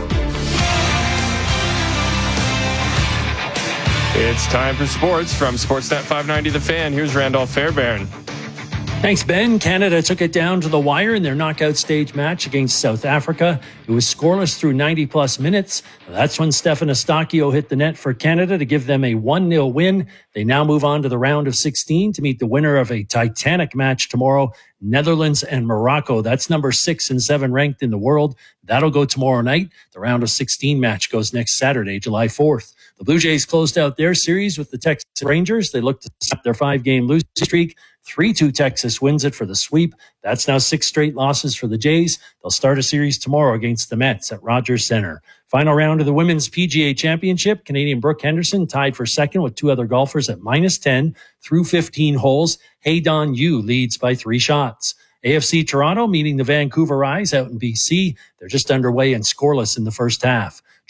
It's time for sports from Sportsnet 590 The Fan. Here's Randolph Fairbairn. Thanks, Ben. Canada took it down to the wire in their knockout stage match against South Africa. It was scoreless through 90-plus minutes. That's when Stefan Eustáquio hit the net for Canada to give them a 1-0 win. They now move on to the round of 16 to meet the winner of a titanic match tomorrow, Netherlands and Morocco. That's number 6 and 7 ranked in the world. That'll go tomorrow night. The round of 16 match goes next Saturday, July 4th. The Blue Jays closed out their series with the Texas Rangers. They look to stop their 5-game losing streak. 3-2 Texas wins it for the sweep. That's now 6 straight losses for the Jays. They'll start a series tomorrow against the Mets at Rogers Center. Final round of the Women's PGA Championship. Canadian Brooke Henderson tied for second with 2 other golfers at -10 through 15 holes. Haydon Yu leads by 3 shots. AFC Toronto meeting the Vancouver Eyes out in BC. They're just underway and scoreless in the first half.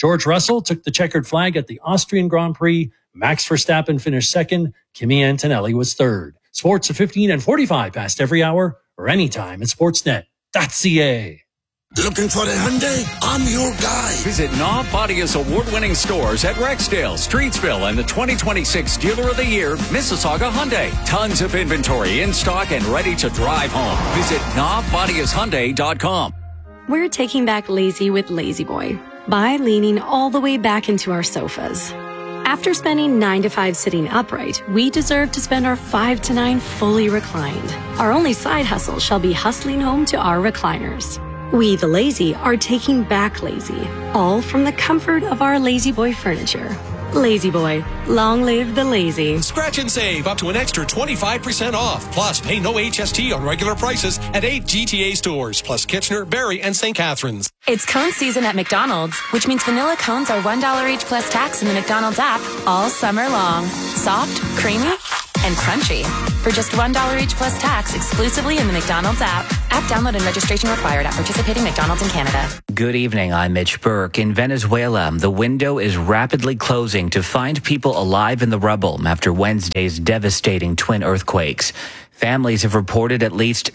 George Russell took the checkered flag at the Austrian Grand Prix. Max Verstappen finished second. Kimi Antonelli was third. Sports at 15 and 45 past every hour or anytime at sportsnet.ca. Looking for a Hyundai? I'm your guy. Visit Knob Bodia's award-winning stores at Rexdale, Streetsville, and the 2026 Dealer of the Year, Mississauga Hyundai. Tons of inventory in stock and ready to drive home. Visit knobbodiashyundai.com. We're taking back lazy with Lazy Boy by leaning all the way back into our sofas. After spending 9 to 5 sitting upright, we deserve to spend our 5 to 9 fully reclined. Our only side hustle shall be hustling home to our recliners. We, the lazy, are taking back lazy, all from the comfort of our Lazy Boy furniture. Lazy Boy, long live the lazy. Scratch and save up to an extra 25% off. Plus, pay no HST on regular prices at 8 GTA stores, plus Kitchener, Barrie, and St. Catharines. It's cone season at McDonald's, which means vanilla cones are $1 each plus tax in the McDonald's app all summer long. Soft, creamy, and crunchy. For just $1 each plus tax exclusively in the McDonald's app. App download and registration required at participating McDonald's in Canada. Good evening, I'm Mitch Burke. In Venezuela, the window is rapidly closing to find people alive in the rubble after Wednesday's devastating twin earthquakes. Families have reported at least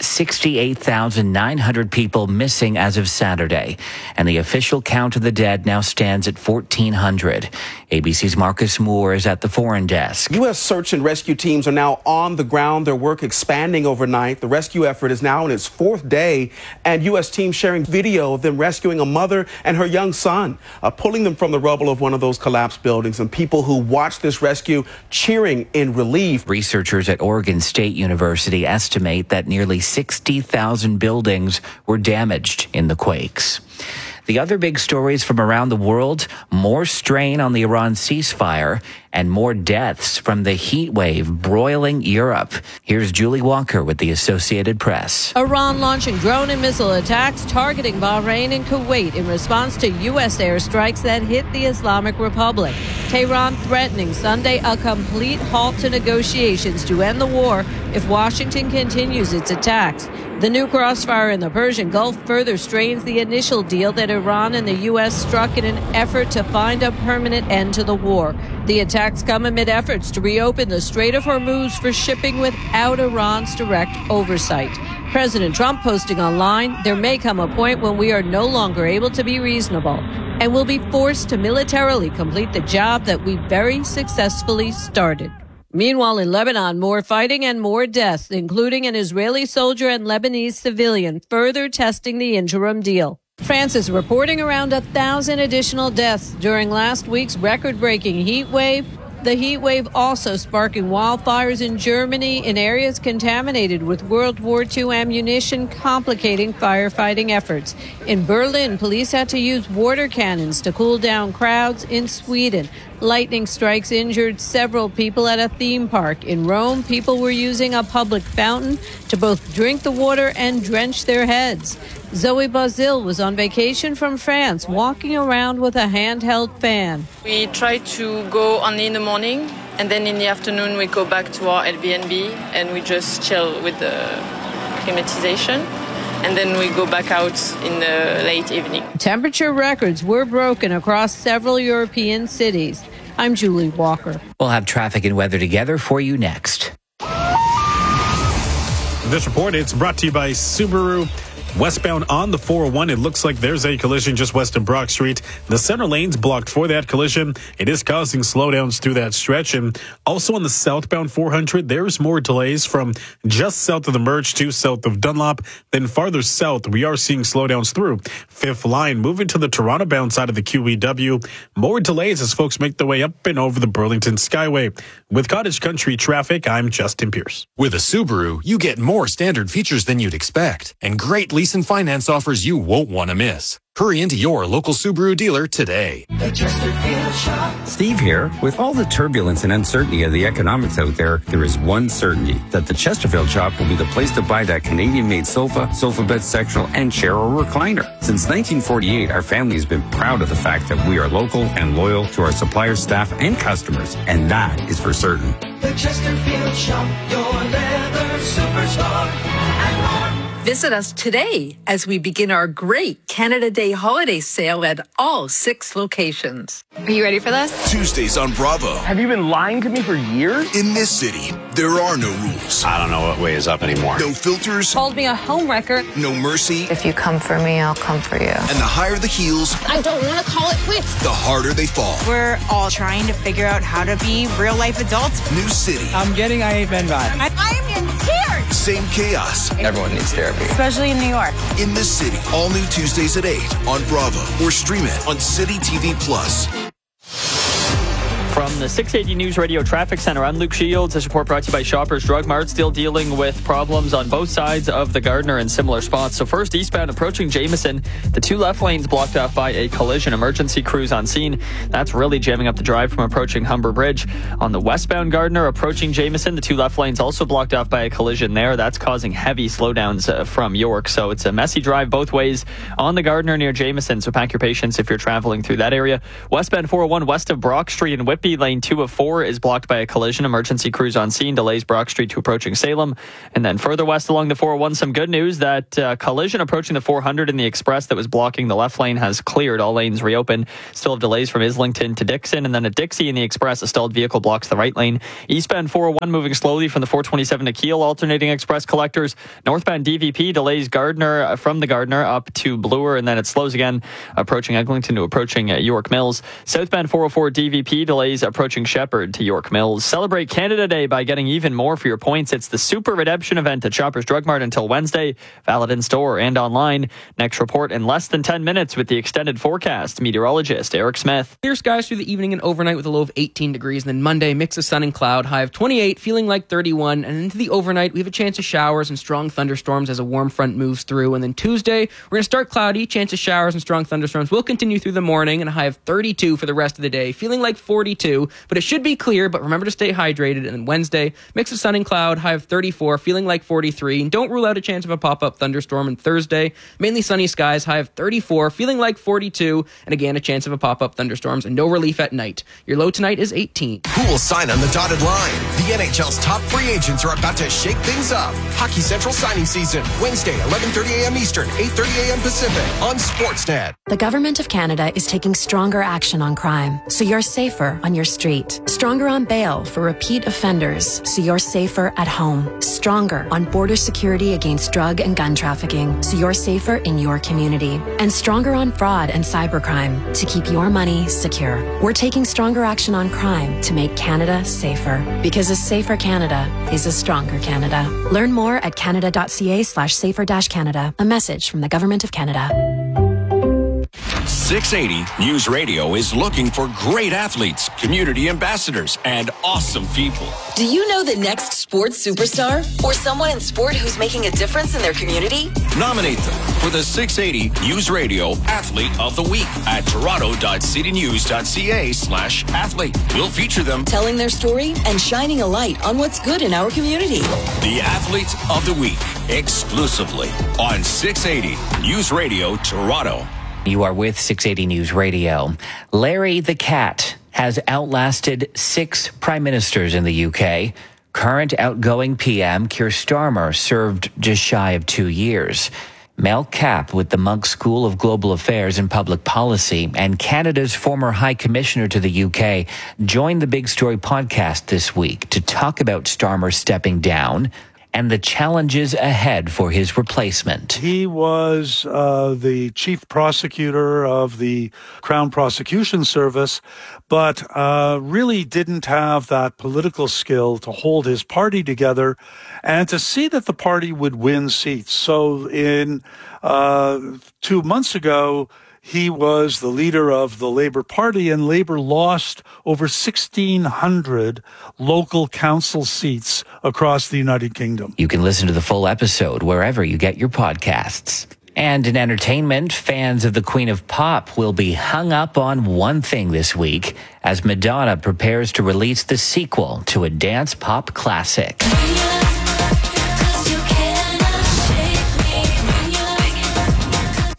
68,900 people missing as of Saturday, and the official count of the dead now stands at 1,400. ABC's Marcus Moore is at the foreign desk. U.S. search and rescue teams are now on the ground, their work expanding overnight. The rescue effort is now in its 4th day, and U.S. teams sharing video of them rescuing a mother and her young son, pulling them from the rubble of one of those collapsed buildings, and people who watched this rescue cheering in relief. Researchers at Oregon State University estimate that nearly 60,000 buildings were damaged in the quakes. The other big stories from around the world, more strain on the Iran ceasefire and more deaths from the heat wave broiling Europe. Here's Julie Walker with the Associated Press. Iran launching drone and missile attacks targeting Bahrain and Kuwait in response to U.S. airstrikes that hit the Islamic Republic. Tehran threatening Sunday a complete halt to negotiations to end the war if Washington continues its attacks. The new crossfire in the Persian Gulf further strains the initial deal that Iran and the U.S. struck in an effort to find a permanent end to the war. The attacks come amid efforts to reopen the Strait of Hormuz for shipping without Iran's direct oversight. President Trump posting online, there may come a point when we are no longer able to be reasonable and will be forced to militarily complete the job that we very successfully started. Meanwhile, in Lebanon, more fighting and more deaths, including an Israeli soldier and Lebanese civilian, further testing the interim deal. France is reporting around 1,000 additional deaths during last week's record-breaking heat wave. The heat wave also sparking wildfires in Germany in areas contaminated with World War II ammunition, complicating firefighting efforts. In Berlin, police had to use water cannons to cool down crowds. In Sweden, lightning strikes injured several people at a theme park. In Rome, people were using a public fountain to both drink the water and drench their heads. Zoe Bazil was on vacation from France, walking around with a handheld fan. We try to go only in the morning, and then in the afternoon we go back to our Airbnb and we just chill with the climatization. And then we go back out in the late evening. Temperature records were broken across several European cities. I'm Julie Walker. We'll have traffic and weather together for you next. This report, it's brought to you by Subaru. Westbound on the 401, it looks like there's a collision just west of Brock Street. The center lane's blocked for that collision. It is causing slowdowns through that stretch. And also on the southbound 400, there's more delays from just south of the Merge to south of Dunlop. Then farther south, we are seeing slowdowns through Fifth Line. Moving to the Toronto-bound side of the QEW, more delays as folks make their way up and over the Burlington Skyway. With Cottage Country traffic, I'm Justin Pierce. With a Subaru, you get more standard features than you'd expect and great lease and finance offers you won't want to miss. Hurry into your local Subaru dealer today. Steve here. With all the turbulence and uncertainty of the economics out there, there is one certainty, that the Chesterfield shop will be the place to buy that Canadian-made sofa bed sectional, and chair or recliner. Since 1948, our family has been proud of the fact that we are local and loyal to our suppliers, staff, and customers, and that is for certain. The Chesterfield shop, your leather superstar, and more. Visit us today as we begin our great Canada Day holiday sale at all 6 locations. Are you ready for this? Tuesdays on Bravo. Have you been lying to me for years? In this city, there are no rules. I don't know what way is up anymore. No filters. Called me a homewrecker. No mercy. If you come for me, I'll come for you. And the higher the heels, I don't want to call it quits. the harder they fall. We're all trying to figure out how to be real-life adults. New city. I'm getting I Ain't Been Bad. I'm in tears. Same chaos. Everyone needs therapy. Especially in New York. In this city. All new Tuesdays at 8 on Bravo. Or stream it on City TV Plus. From the 680 News Radio Traffic Center, I'm Luke Shields. This report brought to you by Shoppers Drug Mart, still dealing with problems on both sides of the Gardiner in similar spots. So first, eastbound approaching Jameson, the 2 left lanes blocked off by a collision. Emergency crews on scene. That's really jamming up the drive from approaching Humber Bridge. On the westbound Gardiner approaching Jameson, the 2 left lanes also blocked off by a collision there. That's causing heavy slowdowns from York. So it's a messy drive both ways on the Gardiner near Jameson. So pack your patience if you're traveling through that area. Westbound 401 west of Brock Street in Whitby, lane 2 of 4 is blocked by a collision. Emergency crews on scene, delays Brock Street to approaching Salem. And then further west along the 401, some good news. That collision approaching the 400 in the express that was blocking the left lane has cleared. All lanes reopened. Still have delays from Islington to Dixon. And then at Dixie in the express, a stalled vehicle blocks the right lane. Eastbound 401 moving slowly from the 427 to Kiel, alternating express collectors. Northbound DVP delays Gardiner from the Gardiner up to Bloor, and then it slows again approaching Eglinton to approaching York Mills. Southbound 404 DVP delays approaching Shepherd to York Mills. Celebrate Canada Day by getting even more for your points. It's the Super Redemption event at Shoppers Drug Mart until Wednesday. Valid in store and online. Next report in less than 10 minutes with the extended forecast. Meteorologist Eric Smith. Clear skies through the evening and overnight with a low of 18 degrees. And then Monday, mix of sun and cloud, high of 28, feeling like 31. And into the overnight, we have a chance of showers and strong thunderstorms as a warm front moves through. And then Tuesday, we're going to start cloudy. Chance of showers and strong thunderstorms will continue through the morning, and a high of 32 for the rest of the day, feeling like 42. But it should be clear, but remember to stay hydrated. And then Wednesday, mix of sun and cloud, high of 34, feeling like 43. And don't rule out a chance of a pop-up thunderstorm. And Thursday, mainly sunny skies, high of 34, feeling like 42. And again, a chance of a pop-up thunderstorms and no relief at night. Your low tonight is 18. Who will sign on the dotted line? The NHL's top free agents are about to shake things up. Hockey Central signing season, Wednesday, 11:30 a.m. Eastern, 8:30 a.m. Pacific on Sportsnet. The Government of Canada is taking stronger action on crime, so you're safer on your street. Stronger on bail for repeat offenders, so you're safer at home. Stronger on border security against drug and gun trafficking, so you're safer in your community. And stronger on fraud and cybercrime, to keep your money secure. We're taking stronger action on crime to make Canada safer, because a safer Canada is a stronger Canada. Learn more at canada.ca/safer-Canada. A message from the Government of Canada. 680 News Radio is looking for great athletes, community ambassadors, and awesome people. Do you know the next sports superstar? Or someone in sport who's making a difference in their community? Nominate them for the 680 News Radio Athlete of the Week at toronto.citynews.ca/athlete. We'll feature them telling their story and shining a light on what's good in our community. The Athlete of the Week, exclusively on 680 News Radio Toronto. You are with 680 News Radio. Larry the Cat has outlasted 6 prime ministers in the UK. Current outgoing PM Keir Starmer served just shy of 2 years. Mel Kapp with the Munk School of Global Affairs and Public Policy and Canada's former High Commissioner to the UK joined the Big Story podcast this week to talk about Starmer stepping down and the challenges ahead for his replacement. He was the chief prosecutor of the Crown Prosecution Service, but really didn't have that political skill to hold his party together and to see that the party would win seats. So in 2 months ago, he was the leader of the Labour Party, and Labour lost over 1,600 local council seats across the United Kingdom. You can listen to the full episode wherever you get your podcasts. And in entertainment, fans of the Queen of Pop will be hung up on one thing this week as Madonna prepares to release the sequel to a dance pop classic.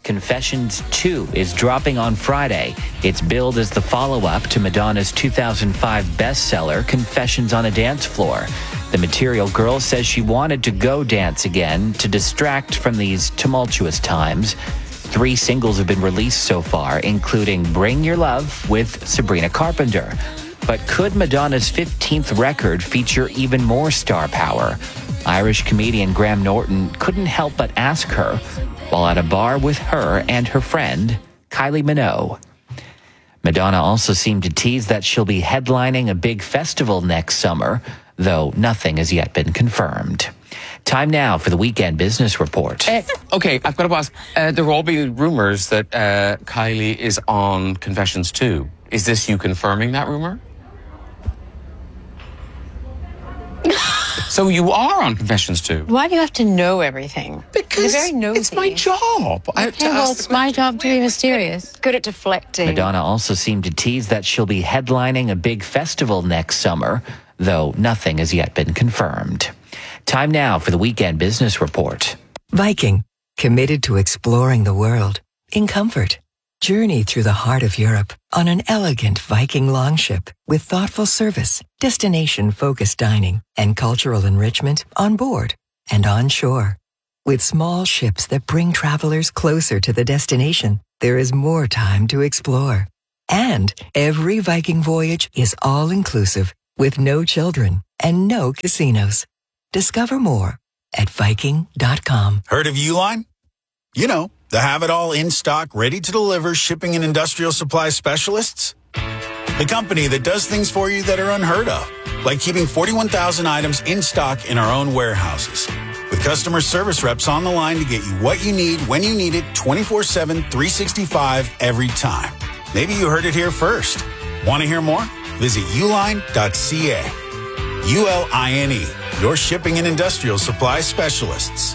Confessions 2 is dropping on Friday. It's billed as the follow-up to Madonna's 2005 bestseller, Confessions on a Dance Floor. The Material Girl says she wanted to go dance again to distract from these tumultuous times. 3 singles have been released so far, including Bring Your Love with Sabrina Carpenter. But could Madonna's 15th record feature even more star power? Irish comedian Graham Norton couldn't help but ask her while at a bar with her and her friend, Kylie Minogue. Madonna also seemed to tease that she'll be headlining a big festival next summer, though nothing has yet been confirmed. Time now for the Weekend Business Report. Okay, I've got to ask, there will all be rumors that Kylie is on Confessions 2. Is this you confirming that rumor? So you are on Confessions 2? Why do you have to know everything? Because You're very nosy. it's my job. It's my job to be mysterious. Good at deflecting. Madonna also seemed to tease that she'll be headlining a big festival next summer, though nothing has yet been confirmed. Time now for the Weekend Business Report. Viking, committed to exploring the world in comfort. Journey through the heart of Europe on an elegant Viking longship with thoughtful service, destination-focused dining, and cultural enrichment on board and on shore. With small ships that bring travelers closer to the destination, there is more time to explore. And every Viking voyage is all-inclusive with no children and no casinos. Discover more at Viking.com. Heard of Uline? You know, the have-it-all in-stock, ready-to-deliver shipping and industrial supply specialists? The company that does things for you that are unheard of, like keeping 41,000 items in stock in our own warehouses. With customer service reps on the line to get you what you need, when you need it, 24/7, 365, every time. Maybe you heard it here first. Want to hear more? Visit uline.ca. ULINE, your shipping and industrial supply specialists.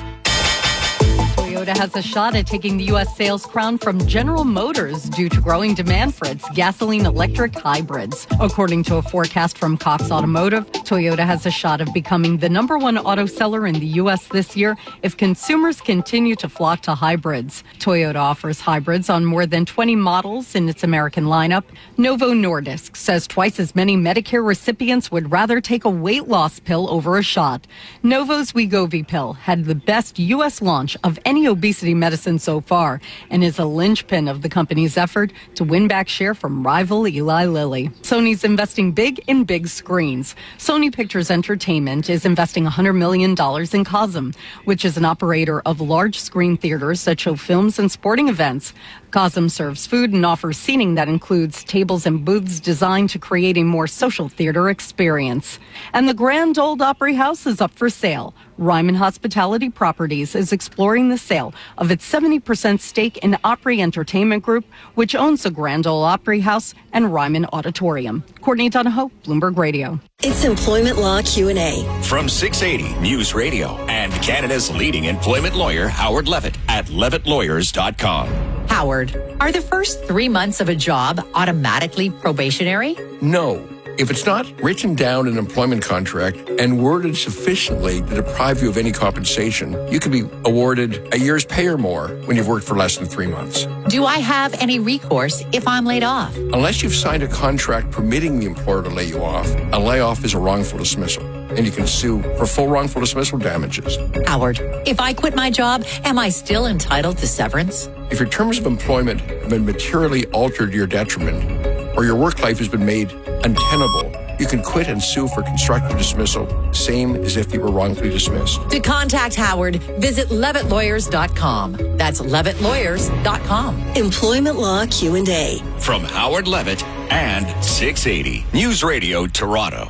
Toyota has a shot at taking the U.S. sales crown from General Motors due to growing demand for its gasoline-electric hybrids. According to a forecast from Cox Automotive, Toyota has a shot of becoming the #1 auto seller in the U.S. this year if consumers continue to flock to hybrids. Toyota offers hybrids on more than 20 models in its American lineup. Novo Nordisk says twice as many Medicare recipients would rather take a weight loss pill over a shot. Novo's Wegovy pill had the best U.S. launch of any obesity medicine so far and is a linchpin of the company's effort to win back share from rival Eli Lilly. Sony's investing big in big screens. Sony Pictures Entertainment is investing $100 million in Cosm, which is an operator of large screen theaters that show films and sporting events. Cosm serves food and offers seating that includes tables and booths designed to create a more social theater experience. And the Grand Ole Opry House is up for sale. Ryman Hospitality Properties is exploring the sale of its 70% stake in Opry Entertainment Group, which owns the Grand Ole Opry House and Ryman Auditorium. Courtney Donahoe, Bloomberg Radio. It's Employment Law Q&A. From 680 News Radio and Canada's leading employment lawyer, Howard Levitt, at levittlawyers.com. Howard, are the first 3 months of a job automatically probationary? No. If it's not written down in an employment contract and worded sufficiently to deprive you of any compensation, you can be awarded a year's pay or more when you've worked for less than 3 months. Do I have any recourse if I'm laid off? Unless you've signed a contract permitting the employer to lay you off, a layoff is a wrongful dismissal, and you can sue for full wrongful dismissal damages. Howard, if I quit my job, am I still entitled to severance? If your terms of employment have been materially altered to your detriment, or your work life has been made untenable, you can quit and sue for constructive dismissal, same as if you were wrongfully dismissed. To contact Howard, visit levittlawyers.com. That's levittlawyers.com. Employment Law Q&A. From Howard Levitt and 680 News Radio Toronto.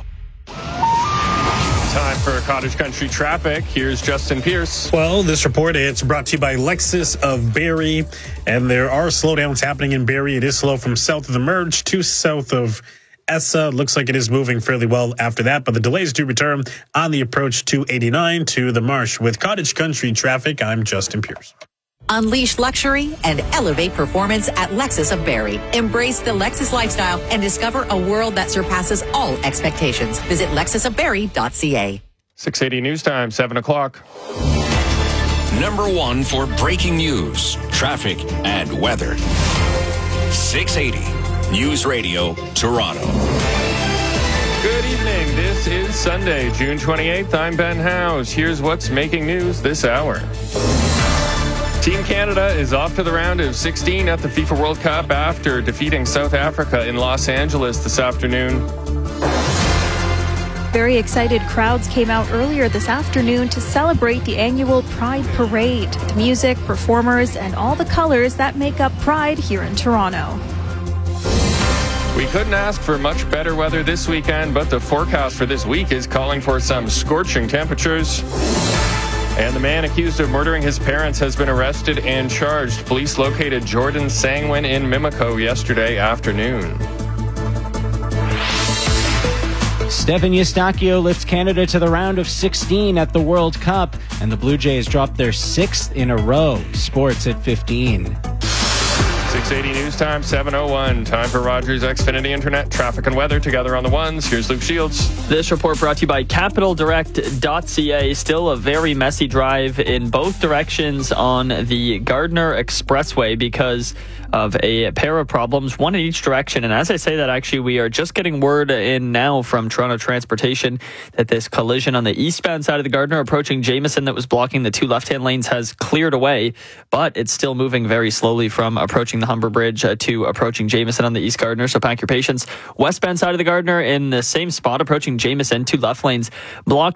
Time for Cottage Country traffic. Here's Justin Pierce. Well, this report, it's brought to you by Lexus of Barrie, and there are slowdowns happening in Barrie. It is slow from south of the Merge to south of Essa. Looks like it is moving fairly well after that, but the delays do return on the approach to 89 to the Marsh. With Cottage Country traffic, I'm Justin Pierce. Unleash luxury and elevate performance at Lexus of Barrie. Embrace the Lexus lifestyle and discover a world that surpasses all expectations. Visit lexusofbarrie.ca. 680 News Time, 7 o'clock. #1 for breaking news, traffic, and weather. 680 News Radio, Toronto. Good evening. This is Sunday, June 28th. I'm Ben Howes. Here's what's making news this hour. Team Canada is off to the round of 16 at the FIFA World Cup after defeating South Africa in Los Angeles this afternoon. Very excited crowds came out earlier this afternoon to celebrate the annual Pride Parade. The music, performers, and all the colors that make up Pride here in Toronto. We couldn't ask for much better weather this weekend, but the forecast for this week is calling for some scorching temperatures. And the man accused of murdering his parents has been arrested and charged. Police located Jordan Sangwin in Mimico yesterday afternoon. Stephen Eustáquio lifts Canada to the round of 16 at the World Cup, and the Blue Jays dropped their 6th in a row. Sports at 15. 680 News Time, 7:01. Time for Rogers Xfinity Internet, traffic and weather together on the ones. Here's Luke Shields. This report brought to you by CapitalDirect.ca. Still a very messy drive in both directions on the Gardiner Expressway because of a pair of problems, one in each direction. And as I say that, actually, we are just getting word in now from Toronto Transportation that this collision on the eastbound side of the Gardiner approaching Jameson that was blocking the two left-hand lanes has cleared away, but it's still moving very slowly from approaching the Humber Bridge to approaching Jameson on the East Gardiner, so pack your patience. Westbound side of the Gardiner in the same spot approaching Jameson, two left lanes blocked